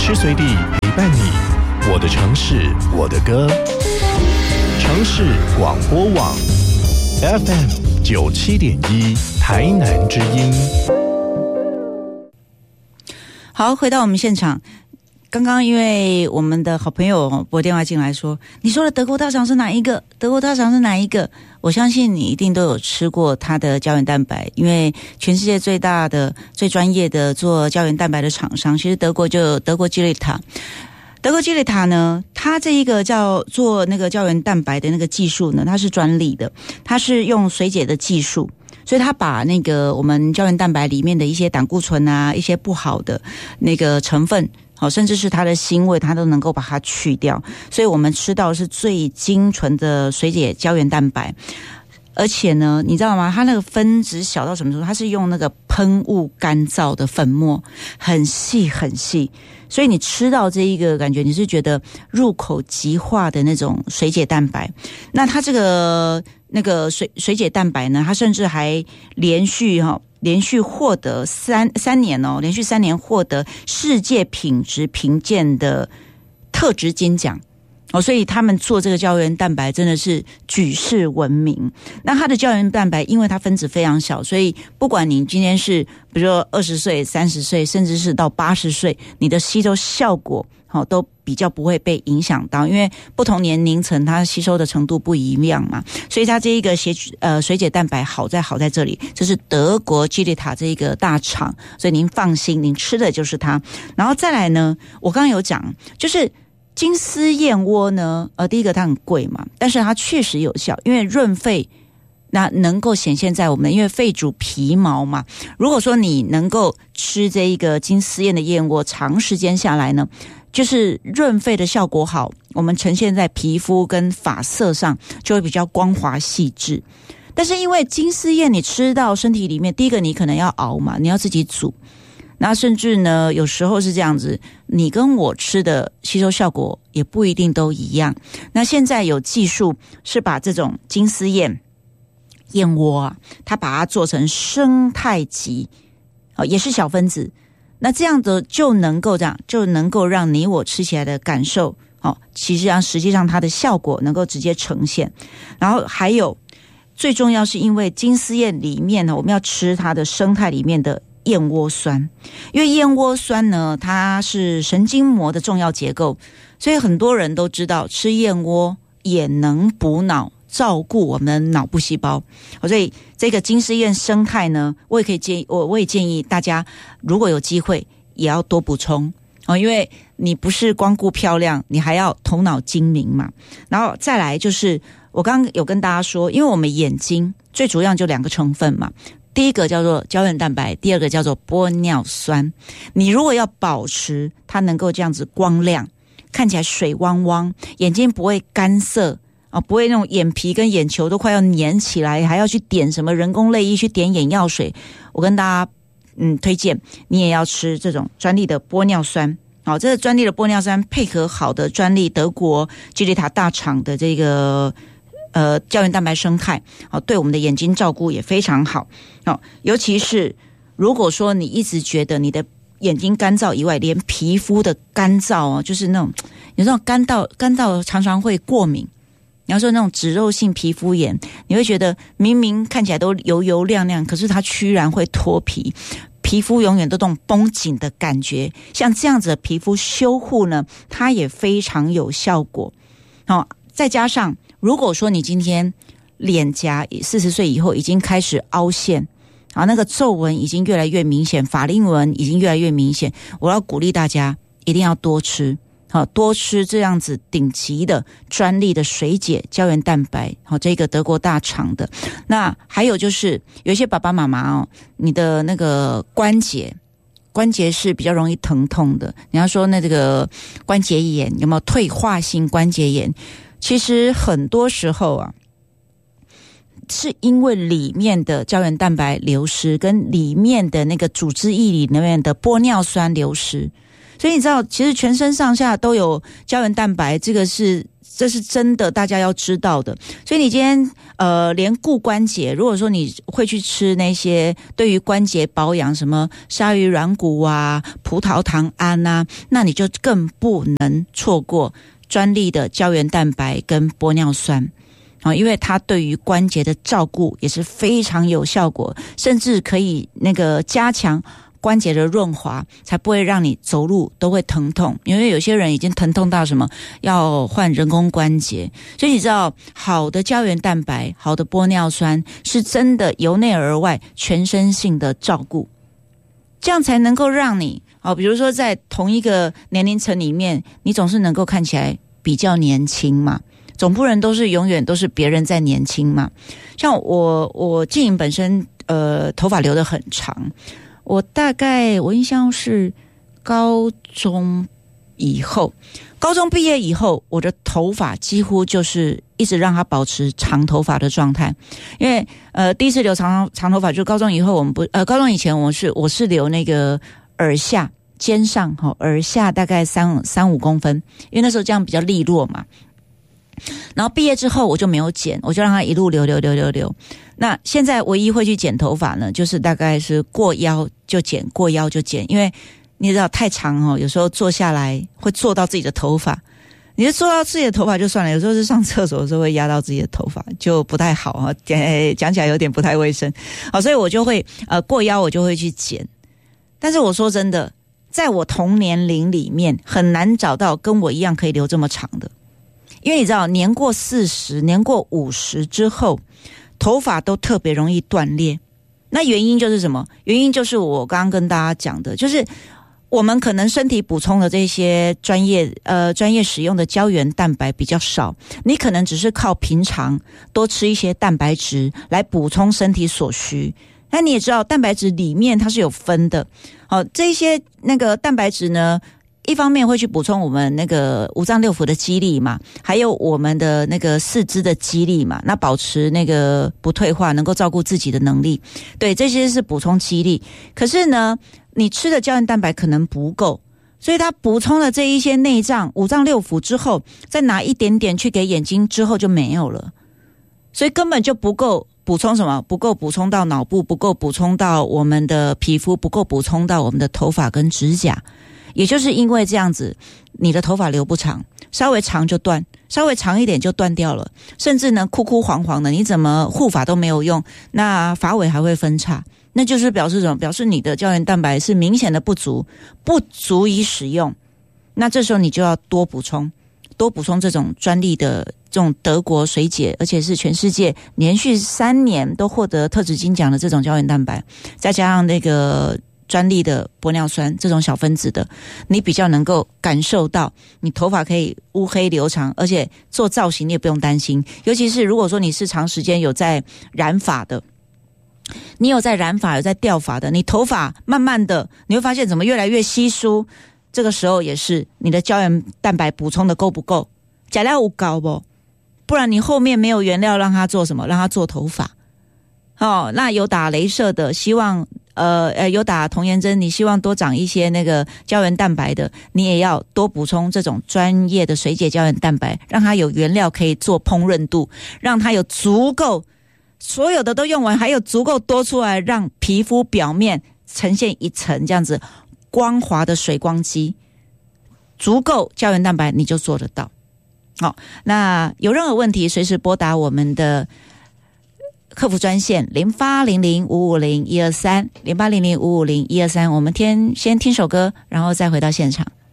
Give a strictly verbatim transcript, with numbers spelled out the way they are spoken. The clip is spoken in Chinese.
时随地陪伴你，我的城市，我的歌。城市广播网 F M 九七点一，台南之音。 好，回到我们现场。刚刚因为我们的好朋友拨电话进来说，你说的德国大肠是哪一个？德国大肠是哪一个？我相信你一定都有吃过它的胶原蛋白，因为全世界最大的、最专业的做胶原蛋白的厂商，其实德国就有德国基利塔。德国基利塔呢，它这一个叫做那个胶原蛋白的那个技术呢，它是专利的，它是用水解的技术。所以他把那个我们胶原蛋白里面的一些胆固醇啊，一些不好的那个成分，好，甚至是它的腥味，它都能够把它去掉。所以我们吃到的是最精纯的水解胶原蛋白。而且呢，你知道吗？它那个分子小到什么程度？它是用那个喷雾干燥的粉末，很细很细。所以你吃到这一个感觉，你是觉得入口即化的那种水解蛋白。那它这个那个水水解蛋白呢，它甚至还连续哈、哦、连续获得三三年哦，连续三年获得世界品质评鉴的特质金奖。哦，所以他们做这个胶原蛋白真的是举世闻名。那它的胶原蛋白，因为它分子非常小，所以不管你今天是比如说二十岁、三十岁，甚至是到八十岁，你的吸收效果好都比较不会被影响到，因为不同年龄层它吸收的程度不一样嘛。所以它这一个血呃水解蛋白好在好在这里，这是德国基利塔这一个大厂，所以您放心，您吃的就是它。然后再来呢，我刚刚有讲，就是金丝燕窝呢，呃，第一个它很贵嘛，但是它确实有效，因为润肺，那能够显现在我们因为肺主皮毛嘛。如果说你能够吃这一个金丝燕的燕窝，长时间下来呢，就是润肺的效果好，我们呈现在皮肤跟发色上就会比较光滑细致。但是因为金丝燕你吃到身体里面，第一个你可能要熬嘛，你要自己煮。那甚至呢，有时候是这样子，你跟我吃的吸收效果也不一定都一样。那现在有技术是把这种金丝燕燕窝啊，它把它做成生态级，哦，也是小分子。那这样的就能够这样，就能够让你我吃起来的感受，哦，其实上实际上它的效果能够直接呈现。然后还有最重要是因为金丝燕里面呢，我们要吃它的生态里面的燕窝酸，因为燕窝酸呢，它是神经膜的重要结构，所以很多人都知道吃燕窝也能补脑，照顾我们的脑部细胞。所以这个金丝燕生态呢，我也可以建议，我我也建议大家，如果有机会也要多补充哦，因为你不是光顾漂亮，你还要头脑精明嘛。然后再来就是我刚刚有跟大家说，因为我们眼睛最主要就两个成分嘛。第一个叫做胶原蛋白，第二个叫做玻尿酸。你如果要保持它能够这样子光亮，看起来水汪汪，眼睛不会干涩啊，不会那种眼皮跟眼球都快要粘起来，还要去点什么人工泪液，去点眼药水。我跟大家嗯推荐，你也要吃这种专利的玻尿酸。好，这个专利的玻尿酸配合好的专利德国基利塔大厂的这个呃，胶原蛋白生态，好，对我们的眼睛照顾也非常好。好，尤其是如果说你一直觉得你的眼睛干燥以外，连皮肤的干燥啊，就是那种有那种干燥，干燥常常会过敏。你要说那种脂肉性皮肤炎，你会觉得明明看起来都油油亮亮，可是它居然会脱皮，皮肤永远都这种绷紧的感觉。像这样子的皮肤修护呢，它也非常有效果。好，再加上如果说你今天脸颊四十岁以后已经开始凹陷，啊，那个皱纹已经越来越明显，法令纹已经越来越明显，我要鼓励大家一定要多吃，好，多吃这样子顶级的专利的水解胶原蛋白，好，这个德国大厂的。那还有就是有一些爸爸妈妈哦，你的那个关节关节是比较容易疼痛的，你要说那这个关节炎有没有退化性关节炎？其实很多时候啊，是因为里面的胶原蛋白流失，跟里面的那个组织液里面的玻尿酸流失。所以你知道，其实全身上下都有胶原蛋白，这个是这是真的，大家要知道的。所以你今天呃，连顾关节，如果说你会去吃那些对于关节保养，什么鲨鱼软骨啊、葡萄糖胺啊，那你就更不能错过专利的胶原蛋白跟玻尿酸。因为它对于关节的照顾也是非常有效果，甚至可以那个加强关节的润滑，才不会让你走路都会疼痛。因为有些人已经疼痛到什么要换人工关节，所以你知道好的胶原蛋白、好的玻尿酸是真的由内而外全身性的照顾，这样才能够让你哦，比如说在同一个年龄层里面，你总是能够看起来比较年轻嘛。总不能都是永远都是别人在年轻嘛。像我我静莹本身呃头发留得很长，我大概我印象是高中以后，高中毕业以后，我的头发几乎就是一直让它保持长头发的状态。因为呃第一次留长长头发就高中以后，我们不呃高中以前我是我是留那个耳下肩上哈，耳下大概三三五公分，因为那时候这样比较利落嘛。然后毕业之后我就没有剪，我就让它一路留留留留留。那现在唯一会去剪头发呢，就是大概是过腰就剪，过腰就剪，因为你知道太长哦，有时候坐下来会坐到自己的头发，你就坐到自己的头发就算了，有时候是上厕所的时候会压到自己的头发，就不太好啊，讲起来有点不太卫生。好，所以我就会呃过腰我就会去剪。但是我说真的，在我同年龄里面很难找到跟我一样可以留这么长的。因为你知道年过四十年过五十之后，头发都特别容易断裂。那原因就是什么？原因就是我刚刚跟大家讲的，就是我们可能身体补充的这些专业呃专业使用的胶原蛋白比较少，你可能只是靠平常多吃一些蛋白质来补充身体所需。那你也知道蛋白质里面它是有分的，好，这些那个蛋白质呢，一方面会去补充我们那个五脏六腑的肌力嘛，还有我们的那个四肢的肌力嘛，那保持那个不退化，能够照顾自己的能力。对，这些是补充肌力。可是呢，你吃的胶原蛋白可能不够，所以它补充了这一些内脏、五脏六腑之后，再拿一点点去给眼睛之后就没有了，所以根本就不够补充什么？不够补充到脑部，不够补充到我们的皮肤，不够补充到我们的头发跟指甲。也就是因为这样子，你的头发留不长，稍微长就断，稍微长一点就断掉了，甚至呢枯枯黄黄的，你怎么护发都没有用，那发尾还会分叉，那就是表示什么？表示你的胶原蛋白是明显的不足，不足以使用。那这时候你就要多补充，多补充这种专利的这种德国水解，而且是全世界连续三年都获得特指金奖的这种胶原蛋白，再加上那个专利的玻尿酸这种小分子的，你比较能够感受到你头发可以乌黑留长，而且做造型你也不用担心。尤其是如果说你是长时间有在染发的，你有在染发有在掉发的，你头发慢慢的你会发现怎么越来越稀疏，这个时候也是你的胶原蛋白补充的够不够，假料有高不，不然你后面没有原料让它做什么，让它做头发。哦，那有打雷射的，希望呃呃有打童颜针，你希望多长一些那个胶原蛋白的，你也要多补充这种专业的水解胶原蛋白，让它有原料可以做烹饪度，让它有足够，所有的都用完，还有足够多出来，让皮肤表面呈现一层这样子光滑的水光肌，足够胶原蛋白你就做得到。好，那有任何问题随时拨打我们的客服专线零八零零五五零一二三零八零零五五零一二三，我们先先听首歌，然后再回到现场。